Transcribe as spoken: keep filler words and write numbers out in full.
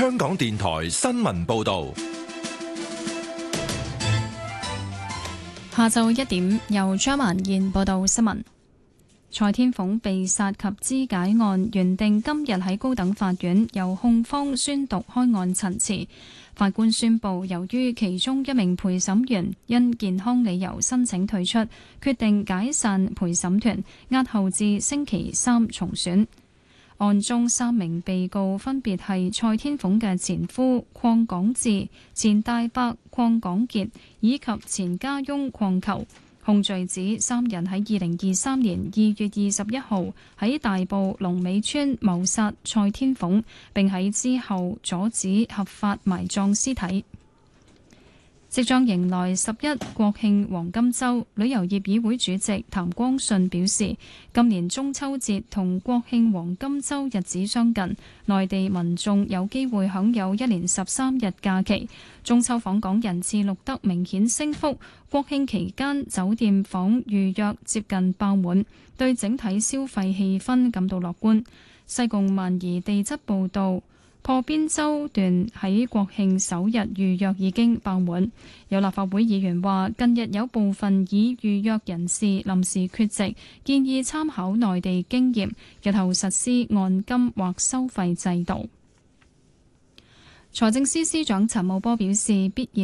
香港電台新聞報道。 下晝一點，由張曼燕報道新聞。蔡天鳳被殺及肢解案原定今日喺高等法院由控方宣讀開案陳詞，法官宣布，由於其中一名陪審員因健康理由申請退出，決定解散陪審團，押後至星期三重選。案中三名被告分別係蔡天鳳嘅前夫鄺港智、前大伯鄺港傑以及前家翁鄺球。控罪指三人喺二零二三年二月二十一號喺大埔龍尾村謀殺蔡天鳳，並喺之後阻止合法埋葬屍體。即將迎來十一國慶黃金週，旅遊業議會主席譚光信表示，今年中秋節同國慶黃金週日子相近，內地民眾有機會享有一連十三日假期。中秋訪港人次錄得明顯升幅，國慶期間酒店房預約接近爆滿，對整體消費氣氛感到樂觀。西貢萬宜地質報道，破邊洲段喺國慶首日預約已經爆滿，有立法會議員話，近日有部分已預約人士臨時缺席，建議參考內地經驗，日後實施按金或收費制度。財政司司長陳茂波表示，必然